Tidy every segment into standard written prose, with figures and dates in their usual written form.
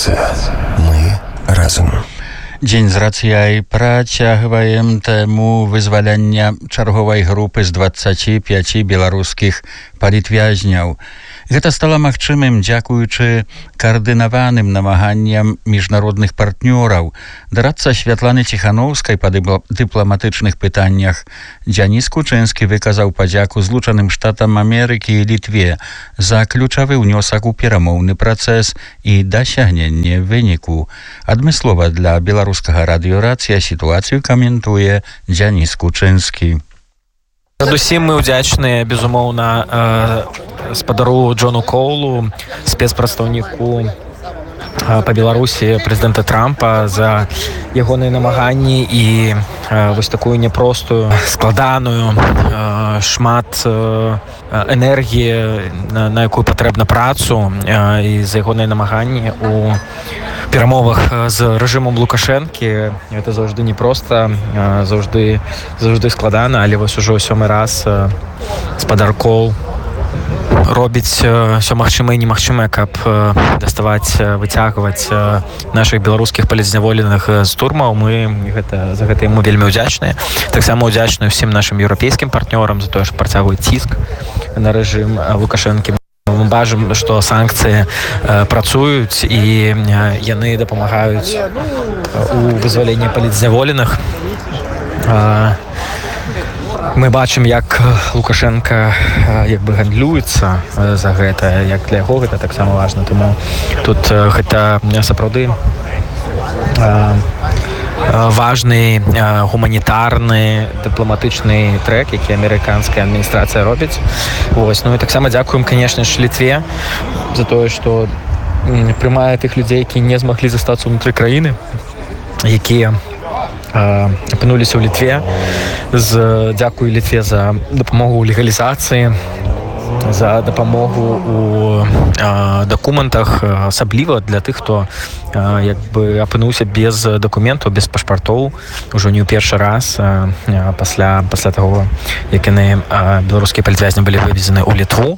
Рацыя. Мы разам. Дзень з рацыяй працягваем тэму вызвалення чарговай групы з 25 беларускіх палітвязняў. Гэта стала магчымым дзякуючы каардынаваным намаганням міжнародных партнёраў. Дарадца Святланы Ціхановскай па дыпламатычных пытаннях Дзяніс Кучынскі выказаў падзяку Злучаным Штатам Амерыкі і Літве за ключавы ўнёсак у перамоўны працэс і дасягненне выніку. Адмыслова для беларускага радыёрацыя сітуацыю каментуе Дзяніс Кучынскі. Перадусім мы ўдзячныя, безумоўна, спадару Джону Коулу, спецпрадстаўніку па Беларусі прэзідэнта Трампа за ягоныя намаганні і вось такую няпростую, складаную, шмат энергіі, на якую патрэбна працу, і за ягоныя намаганні у перамовах з рэжымам Лукашэнкі. Гэта заўжды непроста, заўжды складана, але вось ужо 7-й раз спадар Коул робіць все магчымае і немагчымае, каб даставаць, выцягваць нашых беларускіх палітзняволеных з турмаў. Мы за гэта яму вельмі ўдзячныя. Таксама ўдзячныя ўсім нашым еўрапейскім партнёрам за тое, што працягваюць ціск на рэжым Лукашэнкі. Мы бачым, што санкцыі працуюць і яны дапамагаюць у вызваленні палітзняволеных. Мы бачым, як Лукашенко гандлюецца за гэта, як для яго гэта таксама важна. Таму тут гэта сапраўды важны гуманітарны дыпламатычны трэк, які амерыканская адміністрацыя робіць. Вось. Ну і таксама дзякуем, канешне ж, Літве за тое, што прымае тых людзей, які не змаглі застацца ўнутры краіны, якія апынуліся ў Літве. Дзякую Літве за дапамогу ў легалізацыі, за дапамогу у дакументах, асабліва для тых, хто апынуўся без дакументаў, без пашпартоў ужо не ў першы раз пасля таго, як яны, беларускія палітвязні, былі вывезены ў Літву.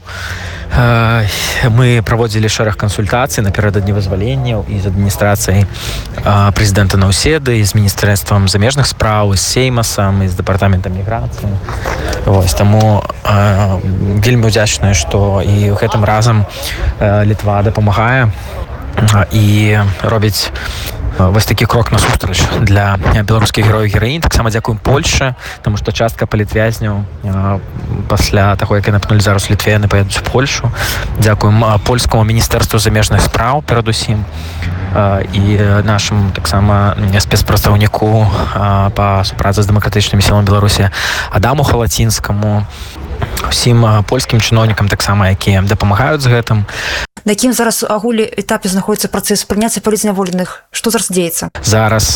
Мы праводзілі шэраг кансультацый напярэдадні вызваленняў і з адміністрацыяй прэзідэнта Наўседы, і з міністэрствам замежных спраў, і з Сеймасам, і з дэпартаментам міграцыі. Вось, таму вельмі ўдзячныя, што і гэтым разам Літва дапамагае і робіць вось такі крок насустрач для беларускіх герояў і гераінь. Таксама дзякуем Польшчы, таму што частка палітвязняў пасля таго, як яны апынулі зараз у Літве, яны паедуць у Польшу. Дзякуем польскаму міністэрству замежных спраў перадусім і нашаму таксама спецпрадстаўніку па супрацы з дэмакратычнымі сіламі Беларусі Адаму Халацінскаму, усім польскім чыноўнікам таксама, якія дапамагаюць з гэтым. На якім зараз агуле этапе знаходзіцца працэс прыняцця палітзняволеных? Што зараз дзеецца? Зараз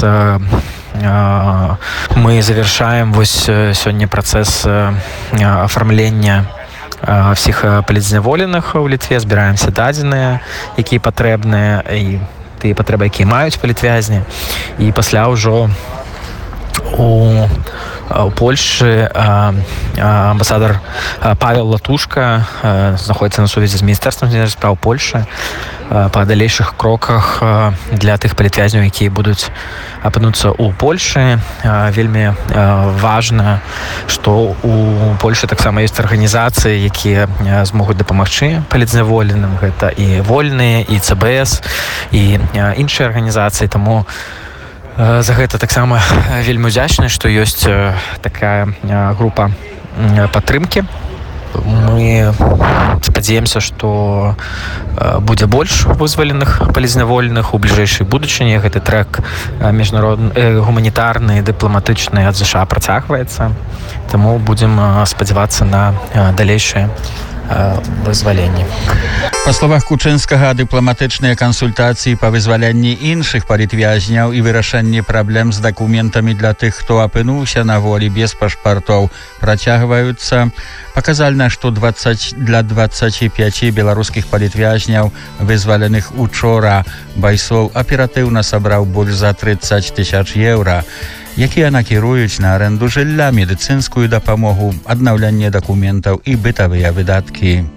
мы завершаем вось сёння працэс афармлення всіх палітзняволеных у Літве, збіраемся дадзеныя, якія патрэбныя, і тыя патрэбы, якія маюць палітвязні. І пасля ўжо у Польшчы амбасадар Павел Латушка знаходзіцца на сувязі з міністэрствам замежных спраў Польшчы па далейшых кроках для тых палітвязняў, якія будуць апынуцца ў Польшчы. Вельмі важна, што у Польшчы таксама ёсць арганізацыі, якія змогуць дапамагчы палітзняволеным. Гэта і вольныя, і ЦБС, і іншыя арганізацыі. Таму за гэта таксама вельмі ўдзячны, што ёсць такая група падтрымкі. Мы спадзяемся, што будзе больш вызваленых палітзняволеных у бліжэйшай будучыні. Гэты трэк міжнародны, гуманітарны, дыпламатычны ад ЗША працягваецца. Таму будзем спадзявацца на далейшае вызваленні. Па словах Кучынскага, дыпламатычныя кансультацыі па вызваленні іншых палітвязняў і вырашэнні праблем з дакументамі для тых, хто апынуўся на волі без пашпартоў, працягваюцца. Паказальна, што для 25 беларускіх палітвязняў, вызваленых учора, Байсоў аператыўна сабраў больш за 30 000 еўра, якія накіруюць на арэнду жылля, медыцынскую дапамогу, аднаўленне дакументаў і бытавыя выдаткі.